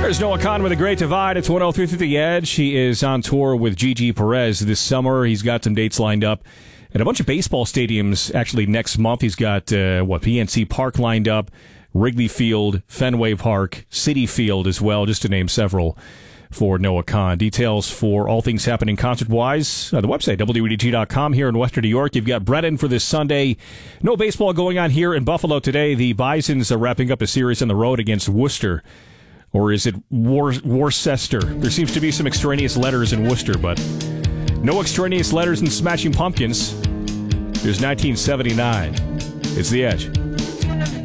There's Noah Kahn with a Great Divide. It's 103 through the Edge. He is on tour with Gigi Perez this summer. He's got some dates lined up at a bunch of baseball stadiums actually next month. He's got, PNC Park lined up, Wrigley Field, Fenway Park, Citi Field as well, just to name several for Noah Kahn. Details for all things happening concert-wise, the website, WEDG.com here in Western New York. You've got Brennan for this Sunday. No baseball going on here in Buffalo today. The Bisons are wrapping up a series on the road against Worcester. Or is it Worcester? There seems to be some extraneous letters in Worcester, but no extraneous letters in Smashing Pumpkins. There's 1979. It's The Edge.